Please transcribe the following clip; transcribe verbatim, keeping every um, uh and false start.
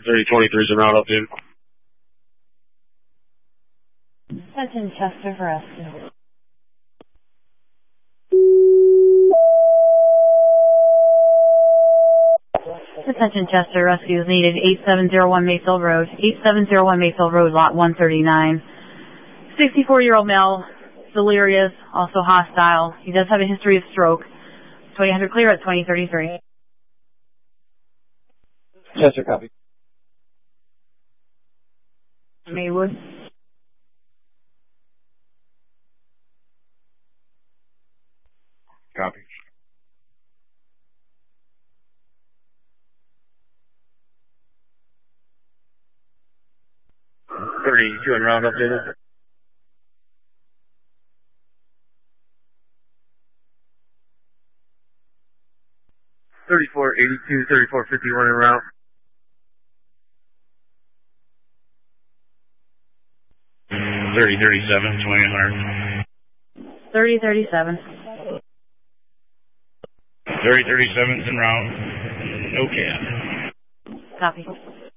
thirty twenty-three is en route, updated. Attention Chester for rescue. Attention Chester, rescue is needed. eight seven zero one Mayfield Road. eight seven zero one Mayfield Road, lot one thirty-nine. sixty-four-year-old male, delirious, also hostile. He does have a history of stroke. twenty hundred clear at twenty thirty-three. Chester, copy. Maywood. Copy. thirty-two en route, updated. thirty-four eighty-two, thirty-four fifty-one en route. thirty thirty-seven, twenty hundred. thirty thirty-seven. thirty thirty-seven en route. No cab. Copy.